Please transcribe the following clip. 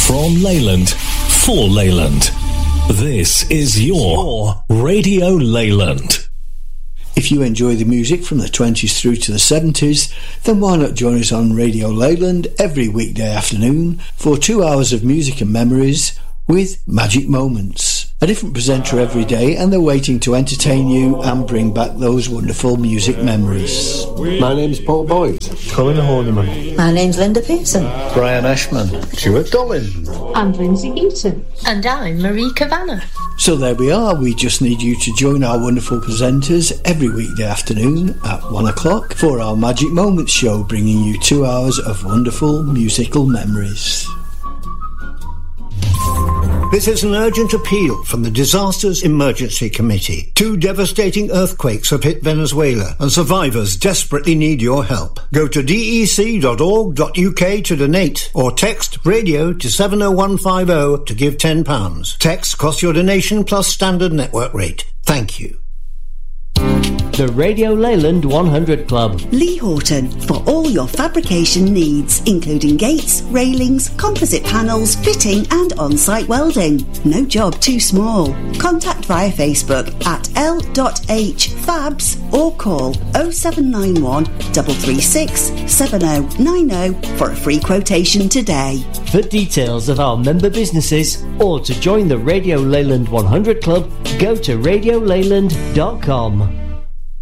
From Leyland, for Leyland. This is your Radio Leyland. If you enjoy the music from the 20s through to the 70s, then why not join us on Radio Leyland every weekday afternoon for 2 hours of music and memories with Magic Moments. A different presenter every day, and they're waiting to entertain you and bring back those wonderful music memories. My name's Paul Boyd. Colin Horniman. My name's Linda Pearson. Brian Ashman. Stuart Dollin. I'm Lindsay Eaton. And I'm Marie Kavanagh. So there we are. We just need you to join our wonderful presenters every weekday afternoon at 1 o'clock for our Magic Moments show, bringing you 2 hours of wonderful musical memories. This is an urgent appeal from the Disasters Emergency Committee. 2 devastating earthquakes have hit Venezuela, and survivors desperately need your help. Go to dec.org.uk to donate, or text radio to 70150 to give £10. Text costs your donation plus standard network rate. Thank you. The Radio Leyland 100 Club. Lee Horton, for all your fabrication needs, including gates, railings, composite panels, fitting and on-site welding. No job too small. Contact via Facebook at l.hfabs or call 0791 336 7090 for a free quotation today. For details of our member businesses or to join the Radio Leyland 100 Club, go to radioleyland.com.